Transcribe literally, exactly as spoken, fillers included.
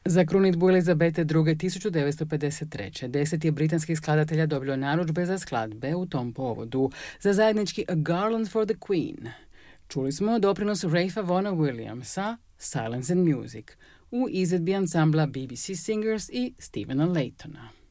Za krunidbu Elizabete druge. tisuću devetsto pedeset treće. Deset je britanskih skladatelja dobilo narudžbe za skladbe u tom povodu, za zajednički A Garland for the Queen. Čuli smo doprinos Ralpha Vaughna Williamsa, Silence and Music, u izvedbi ansambla B B C Singers i Stephena Laytona.